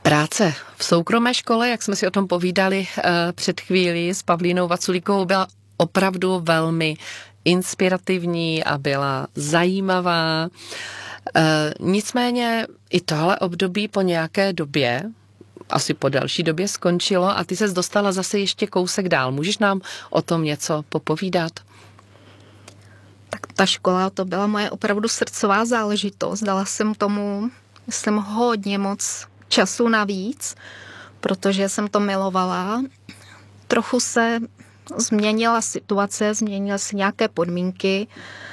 Práce v soukromé škole, jak jsme si o tom povídali před chvílí s Pavlínou Vaculíkovou, byla opravdu velmi inspirativní a byla zajímavá. Nicméně i tohle období po nějaké době, asi po další době skončilo a ty ses dostala zase ještě kousek dál. Můžeš nám o tom něco popovídat? Tak ta škola, to byla moje opravdu srdcová záležitost. Dala jsem tomu, myslím, hodně moc času navíc, protože jsem to milovala. Trochu se změnila situace, změnily se nějaké podmínky.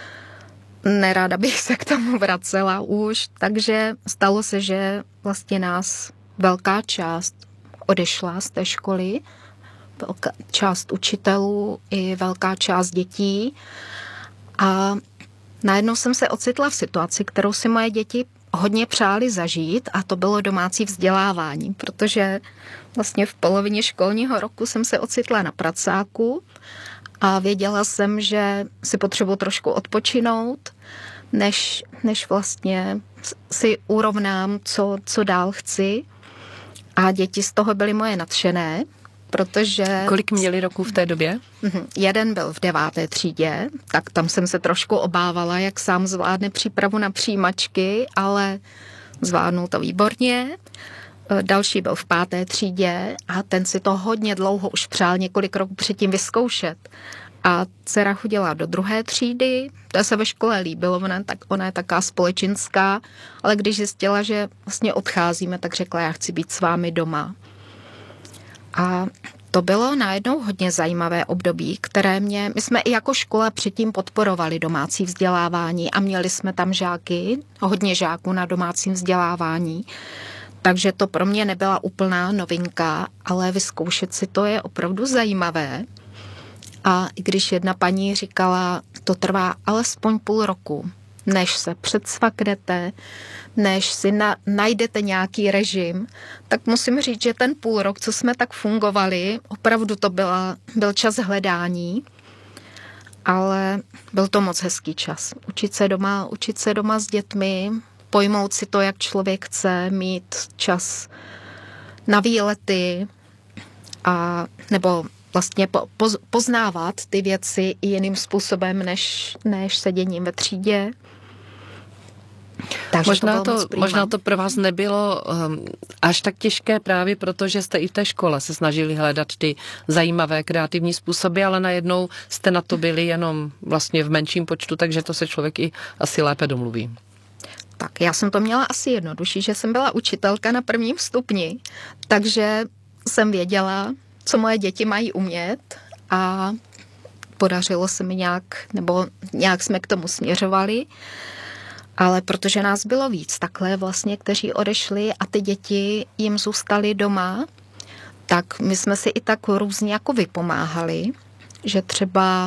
Nerada bych se k tomu vracela už, takže stalo se, že vlastně nás velká část odešla z té školy, velká část učitelů i velká část dětí. A najednou jsem se ocitla v situaci, kterou si moje děti hodně přáli zažít, a to bylo domácí vzdělávání, protože vlastně v polovině školního roku jsem se ocitla na pracáku a věděla jsem, že si potřebuji trošku odpočinout, než vlastně si urovnám, co dál chci. A děti z toho byly moje nadšené, protože... Kolik měli roků v té době? Jeden byl v 9. třídě, tak tam jsem se trošku obávala, jak sám zvládne přípravu na přijímačky, ale zvládnul to výborně. Další byl v 5. třídě a ten si to hodně dlouho už přál několik roků předtím vyzkoušet. A dcera chodila do 2. třídy, to se ve škole líbilo, ona je taká společenská, ale když zjistila, že vlastně odcházíme, tak řekla, já chci být s vámi doma. A to bylo najednou hodně zajímavé období, které my jsme i jako škola předtím podporovali domácí vzdělávání a měli jsme tam žáky, hodně žáků na domácím vzdělávání. Takže to pro mě nebyla úplná novinka, ale vyzkoušet si to je opravdu zajímavé. A i když jedna paní říkala, to trvá alespoň půl roku, než se předsvaknete, než si najdete nějaký režim, tak musím říct, že ten půl rok, co jsme tak fungovali, opravdu to byl čas hledání, ale byl to moc hezký čas. Učit se doma s dětmi, pojmout si to, jak člověk chce, mít čas na výlety nebo vlastně poznávat ty věci i jiným způsobem, než seděním ve třídě. Takže možná to pro vás nebylo až tak těžké právě proto, že jste i v té škole se snažili hledat ty zajímavé kreativní způsoby, ale najednou jste na to byli jenom vlastně v menším počtu, takže to se člověk i asi lépe domluví. Tak já jsem to měla asi jednodušší, že jsem byla učitelka na 1. stupni, takže jsem věděla, co moje děti mají umět a podařilo se mi nějak jsme k tomu směřovali, ale protože nás bylo víc takhle vlastně, kteří odešli a ty děti jim zůstaly doma, tak my jsme si i tak různě jako vypomáhali, že třeba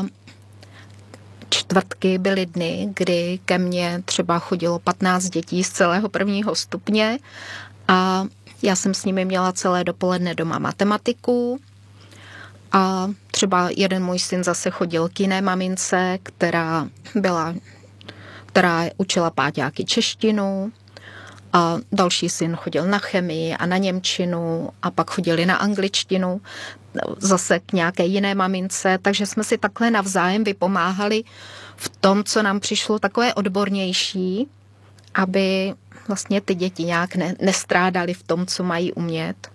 čtvrtky byly dny, kdy ke mně třeba chodilo 15 dětí z celého 1. stupně a já jsem s nimi měla celé dopoledne doma matematiku a třeba jeden můj syn zase chodil k jiné mamince, která učila páťáky češtinu a další syn chodil na chemii a na němčinu a pak chodili na angličtinu zase k nějaké jiné mamince, takže jsme si takhle navzájem vypomáhali v tom, co nám přišlo takové odbornější, aby vlastně ty děti nějak nestrádaly v tom, co mají umět.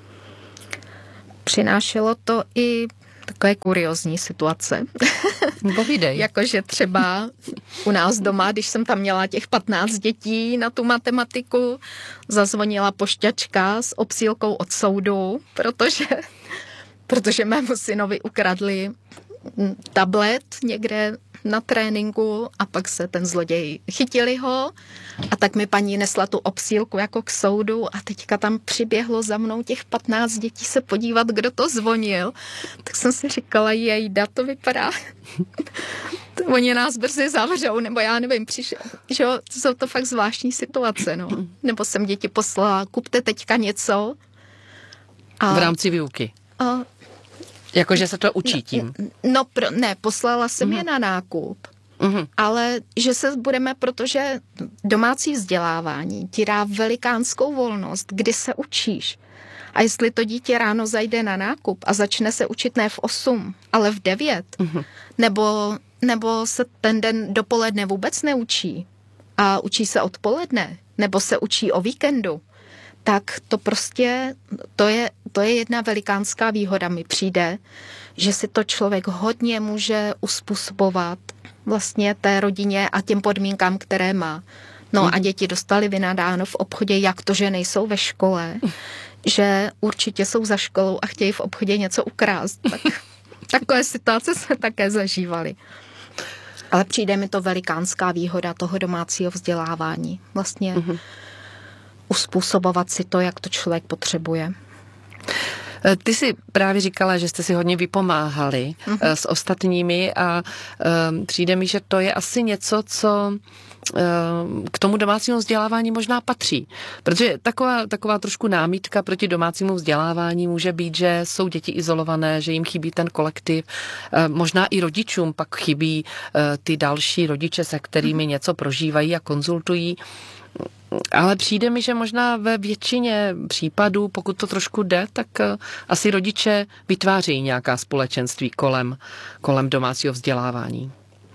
Přinášelo to i takové kuriózní situace. Povídej. Jakože třeba u nás doma, když jsem tam měla těch 15 dětí na tu matematiku, zazvonila pošťačka s obsílkou od soudu, protože mému synovi ukradli tablet někde na tréninku a pak se ten zloděj chytili ho a tak mi paní nesla tu obsílku jako k soudu a teďka tam přiběhlo za mnou těch 15 dětí se podívat, kdo to zvonil. Tak jsem si říkala, jejda, to vypadá. Oni nás brzy zavřou, nebo já nevím, že jsou to fakt zvláštní situace, no. Nebo jsem děti poslala, kupte teďka něco. V rámci výuky. Jakože se to učí tím. Poslala jsem je na nákup. ale že se budeme, protože domácí vzdělávání ti dá velikánskou volnost, kdy se učíš. A jestli to dítě ráno zajde na nákup a začne se učit ne v 8, ale v 9, nebo se ten den dopoledne vůbec neučí a učí se odpoledne, nebo se učí o víkendu, tak to prostě, to je jedna velikánská výhoda. Mi přijde, že si to člověk hodně může uspůsobovat vlastně té rodině a těm podmínkám, které má. No a děti dostali vynadáno v obchodě, jak to, že nejsou ve škole, že určitě jsou za školou a chtějí v obchodě něco ukrást. Tak, takové situace jsme také zažívali. Ale přijde mi to velikánská výhoda toho domácího vzdělávání. Vlastně uspůsobovat si to, jak to člověk potřebuje. Ty jsi právě říkala, že jste si hodně vypomáhali s ostatními a přijde mi, že to je asi něco, co k tomu domácímu vzdělávání možná patří. Protože taková trošku námitka proti domácímu vzdělávání může být, že jsou děti izolované, že jim chybí ten kolektiv. Možná i rodičům pak chybí ty další rodiče, se kterými něco prožívají a konzultují. Ale přijde mi, že možná ve většině případů, pokud to trošku jde, tak asi rodiče vytvářejí nějaká společenství kolem domácího vzdělávání.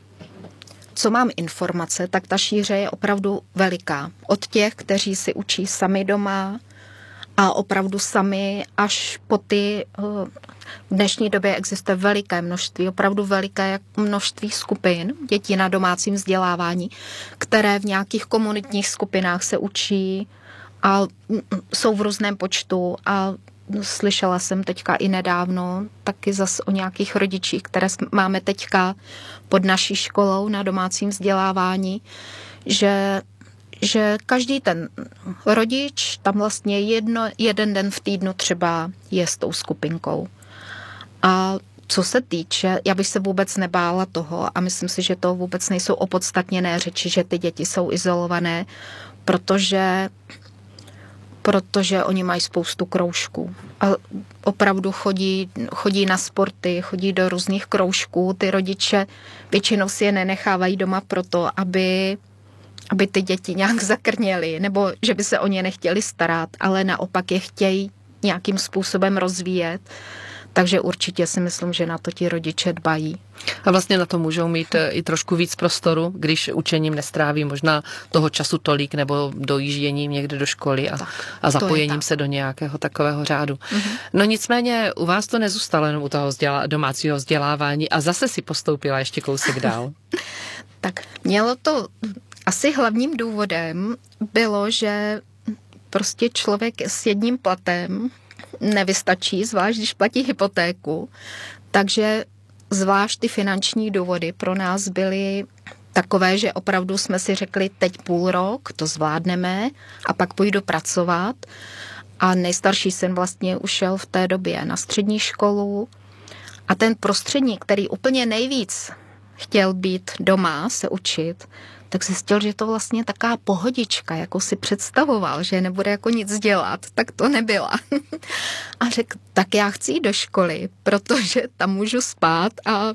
Co mám informace, tak ta šíře je opravdu veliká. Od těch, kteří si učí sami doma a opravdu sami až po ty, v dnešní době existuje veliké množství, opravdu veliké množství skupin dětí na domácím vzdělávání, které v nějakých komunitních skupinách se učí a jsou v různém počtu a slyšela jsem teďka i nedávno taky zas o nějakých rodičích, které máme teďka pod naší školou na domácím vzdělávání, že každý ten rodič tam vlastně jeden den v týdnu třeba je s tou skupinkou. A co se týče, já bych se vůbec nebála toho a myslím si, že to vůbec nejsou opodstatněné řeči, že ty děti jsou izolované, protože oni mají spoustu kroužků. A opravdu chodí na sporty, chodí do různých kroužků. Ty rodiče většinou si je nenechávají doma proto, aby ty děti nějak zakrněly, nebo že by se o ně nechtěli starat, ale naopak je chtějí nějakým způsobem rozvíjet. Takže určitě si myslím, že na to ti rodiče dbají. A vlastně na to můžou mít i trošku víc prostoru, když učením nestráví možná toho času tolik, nebo dojížděním někde do školy a zapojením se do nějakého takového řádu. No nicméně u vás to nezůstalo jenom u toho domácího vzdělávání a zase si postoupila ještě kousek dál. Tak mělo to asi hlavním důvodem bylo, že prostě člověk s jedním platem nevystačí, zvlášť když platí hypotéku. Takže zvlášť ty finanční důvody pro nás byly takové, že opravdu jsme si řekli, teď půl rok, to zvládneme a pak půjdu pracovat. A nejstarší syn vlastně ušel v té době na střední školu a ten prostředník, který úplně nejvíc chtěl být doma, se učit, tak zjistil, že to vlastně taková pohodička, jako si představoval, že nebude jako nic dělat, tak to nebyla. A řekl, tak já chci jít do školy, protože tam můžu spát a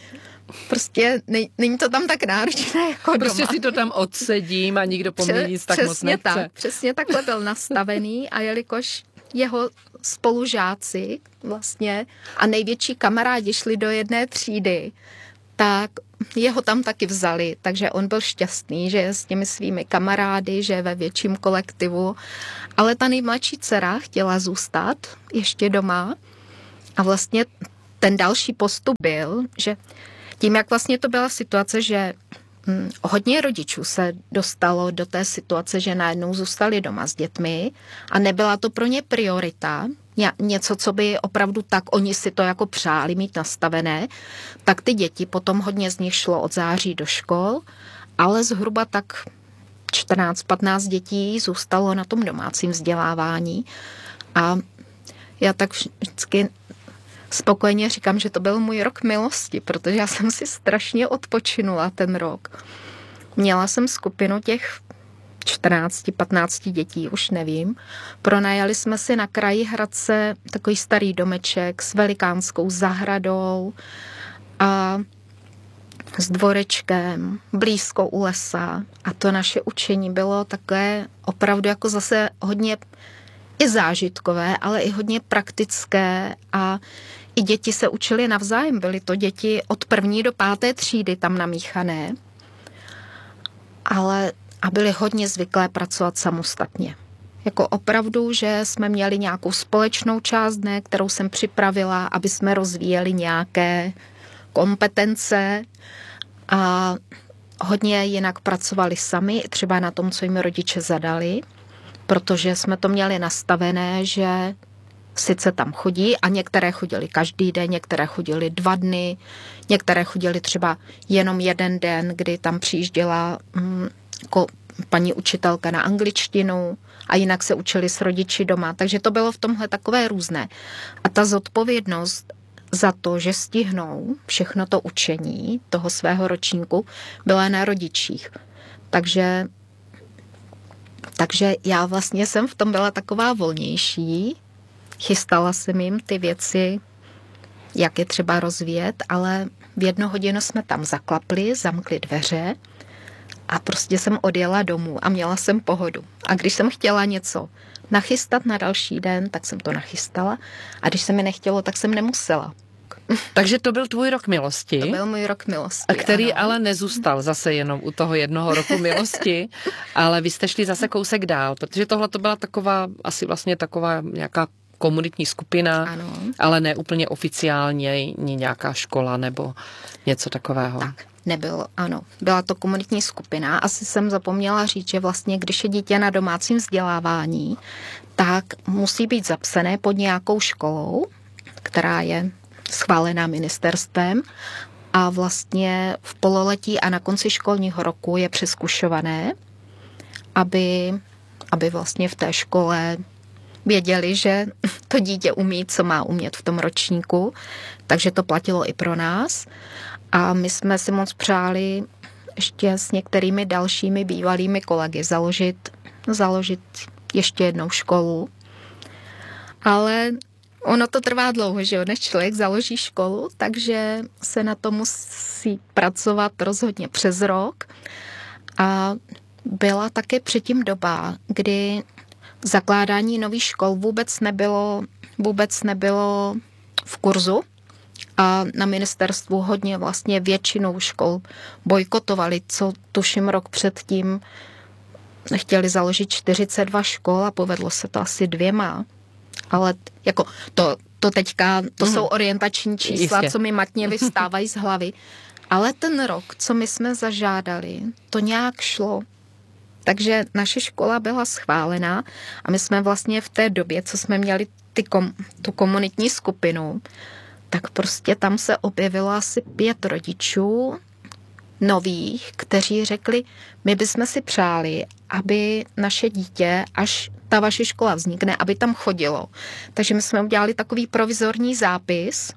prostě není to tam tak náročné jako doma. Prostě si to tam odsedím a nikdo po mně nic tak moc nechce. Přesně takhle byl nastavený a jelikož jeho spolužáci vlastně a největší kamarádi šli do jedné třídy, tak jeho tam taky vzali, takže on byl šťastný, že je s těmi svými kamarády, že je ve větším kolektivu, ale ta nejmladší dcera chtěla zůstat ještě doma a vlastně ten další postup byl, že tím, jak vlastně to byla situace, že hodně rodičů se dostalo do té situace, že najednou zůstali doma s dětmi a nebyla to pro ně priorita, něco, co by opravdu tak oni si to jako přáli mít nastavené, tak ty děti, potom hodně z nich šlo od září do škol, ale zhruba tak 14-15 dětí zůstalo na tom domácím vzdělávání a já tak vždycky spokojeně říkám, že to byl můj rok milosti, protože já jsem si strašně odpočinula ten rok. Měla jsem skupinu těch 14-15 dětí, už nevím. Pronajali jsme si na kraji Hradce takový starý domeček s velikánskou zahradou a s dvorečkem, blízko u lesa a to naše učení bylo takové opravdu jako zase hodně i zážitkové, ale i hodně praktické a i děti se učily navzájem. Byly to děti od 1. do 5. třídy tam namíchané, ale a byly hodně zvyklé pracovat samostatně. Jako opravdu, že jsme měli nějakou společnou část dne, kterou jsem připravila, aby jsme rozvíjeli nějaké kompetence a hodně jinak pracovali sami, třeba na tom, co jim rodiče zadali, protože jsme to měli nastavené, že sice tam chodí a některé chodili každý den, některé chodili 2 dny, některé chodili třeba jenom 1 den, kdy tam přijížděla paní učitelka na angličtinu a jinak se učili s rodiči doma. Takže to bylo v tomhle takové různé. A ta zodpovědnost za to, že stihnou všechno to učení toho svého ročníku, byla na rodičích. Takže já vlastně jsem v tom byla taková volnější. Chystala jsem jim ty věci, jak je třeba rozvíjet, ale v 1 hodinu jsme tam zaklapli, zamkli dveře a prostě jsem odjela domů a měla jsem pohodu. A když jsem chtěla něco nachystat na další den, tak jsem to nachystala a když se mi nechtělo, tak jsem nemusela. Takže to byl tvůj rok milosti. To byl můj rok milosti. A který ano. ale nezůstal zase jenom u toho 1 roku milosti, ale vy jste šli zase kousek dál, protože tohle to byla taková, asi vlastně taková nějaká komunitní skupina, ano. Ale ne úplně oficiálně nějaká škola nebo něco takového. Tak, nebylo, ano. Byla to komunitní skupina. Asi jsem zapomněla říct, že vlastně, když je dítě na domácím vzdělávání, tak musí být zapsané pod nějakou školou, která je schválená ministerstvem a vlastně v pololetí a na konci školního roku je přezkušované, aby vlastně v té škole věděli, že to dítě umí, co má umět v tom ročníku, takže to platilo i pro nás. A my jsme si moc přáli ještě s některými dalšími bývalými kolegy založit ještě jednou školu. Ale ono to trvá dlouho, že jo, než člověk založí školu, takže se na to musí pracovat rozhodně přes rok. A byla také předtím doba, kdy zakládání nových škol vůbec nebylo v kurzu a na ministerstvu hodně vlastně většinou škol bojkotovali, co tuším rok předtím chtěli založit 42 škol a povedlo se to asi 2, ale jako to teďka, to jsou orientační čísla, Jistě. co mi matně vystávají z hlavy, ale ten rok, co my jsme zažádali, to nějak šlo. Takže naše škola byla schválená a my jsme vlastně v té době, co jsme měli tu komunitní skupinu, tak prostě tam se objevilo asi 5 rodičů nových, kteří řekli, my bychom si přáli, aby naše dítě, až ta vaše škola vznikne, aby tam chodilo. Takže my jsme udělali takový provizorní zápis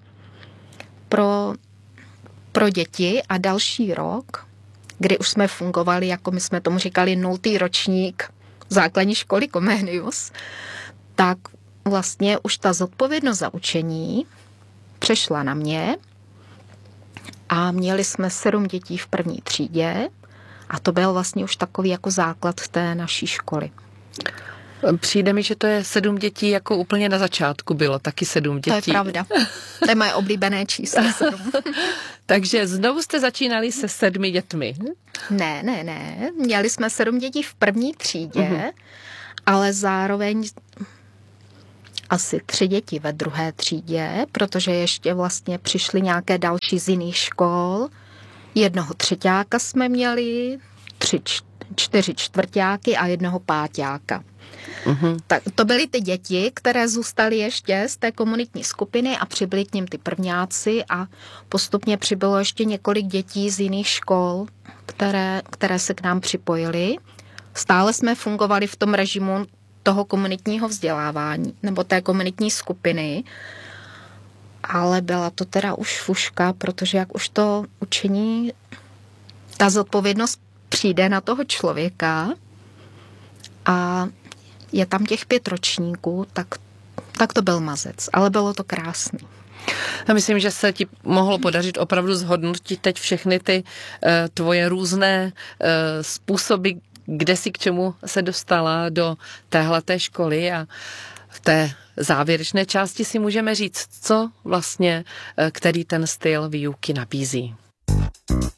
pro děti a další rok, kdy už jsme fungovali, jako my jsme tomu říkali 0. ročník základní školy Comenius, tak vlastně už ta zodpovědnost za učení přešla na mě a měli jsme 7 dětí v 1. třídě a to byl vlastně už takový jako základ té naší školy. Přijde mi, že to je 7 dětí, jako úplně na začátku bylo, taky 7 dětí. To je pravda. To je moje oblíbené číslo 7. Takže znovu jste začínali se 7 dětmi. Ne. Měli jsme 7 dětí v 1. třídě, ale zároveň asi 3 děti ve 2. třídě, protože ještě vlastně přišly nějaké další z jiných škol. 1 třeťáka jsme měli, 4 čtvrťáky a 1 páťáka. Tak to byly ty děti, které zůstaly ještě z té komunitní skupiny a přibyli k nim ty prvňáci a postupně přibylo ještě několik dětí z jiných škol, které se k nám připojily. Stále jsme fungovali v tom režimu toho komunitního vzdělávání nebo té komunitní skupiny, ale byla to teda už fuška, protože jak už to učení, ta zodpovědnost přijde na toho člověka a je tam těch 5 ročníků, tak to byl mazec, ale bylo to krásný. Já myslím, že se ti mohlo podařit opravdu zhodnotit teď všechny ty tvoje různé způsoby, kde si k čemu se dostala do téhleté školy, a v té závěrečné části si můžeme říct, co vlastně, který ten styl výuky nabízí.